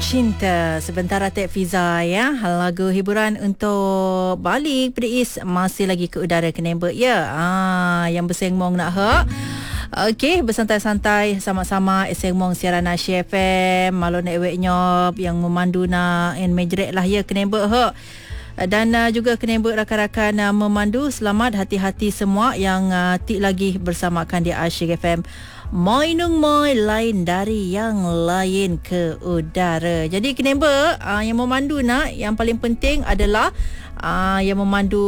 Cinta sebentar Atik Fiza ya. Lagu hiburan untuk balik Periis masih lagi ke udara Kenembek ya. Yang bersengmong nak hak. Okey, bersantai-santai sama-sama Sengmong siaran Asia FM. Malu nak ewek nyop yang memandu na en majrek lah ya Kenembek hak. Dan juga Kenembek rakan-rakan memandu. Selamat hati-hati semua yang tik lagi bersamakan di Asia FM. Moinung moi lain dari yang lain ke udara. Jadi Kenembek yang memandu nak, yang paling penting adalah yang memandu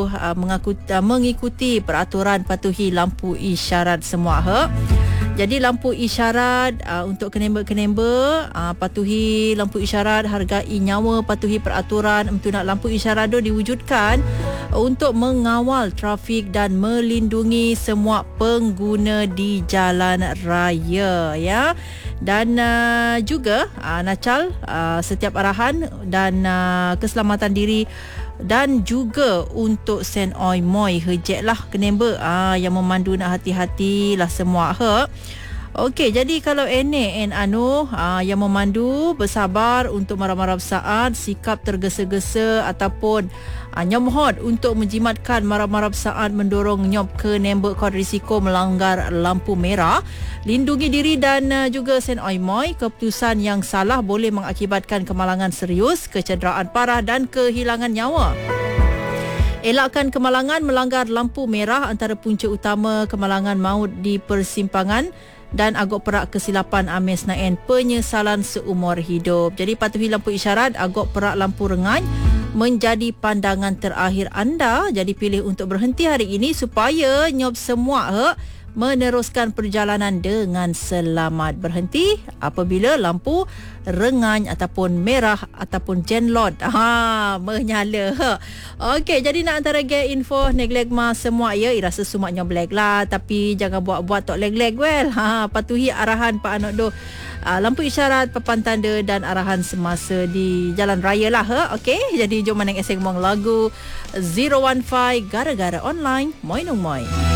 mengikuti peraturan patuhi lampu isyarat semua. Jadi lampu isyarat untuk Kenembek patuhi lampu isyarat, hargai nyawa, patuhi peraturan untuk nak lampu isyarat tu diwujudkan untuk mengawal trafik dan melindungi semua pengguna di jalan raya ya. Dan juga nacal setiap arahan dan keselamatan diri dan juga untuk sen oi moi hejek lah Kenembek yang memandu nak hati-hati lah semua Okey, jadi kalau ene yang memandu bersabar untuk marah-marah saat, sikap tergesa-gesa ataupun nyomhot untuk menjimatkan marah-marah saat mendorong nyop Kenembek kod risiko melanggar lampu merah. Lindungi diri dan juga sen oi moi. Keputusan yang salah boleh mengakibatkan kemalangan serius, kecederaan parah dan kehilangan nyawa. Elakkan kemalangan melanggar lampu merah. Antara punca utama kemalangan maut di persimpangan dan agak perak kesilapan amis naen penyesalan seumur hidup. Jadi patuhi lampu isyarat, agak perak lampu rengan menjadi pandangan terakhir anda. Jadi pilih untuk berhenti hari ini supaya nyop semua meneruskan perjalanan dengan selamat. Berhenti apabila lampu rengan ataupun merah ataupun jenlot menyala. Okey, jadi nak antara ge info neglek mas semua ya, rasa sumaknya black lah, tapi jangan buat-buat tok leg-leg well. Patuhi arahan Pak Anok do. Lampu isyarat, papan tanda dan arahan semasa di jalan raya lah. Okey, jadi jom meneng eseng mong lagu 015 gara-gara online Moinung Moi.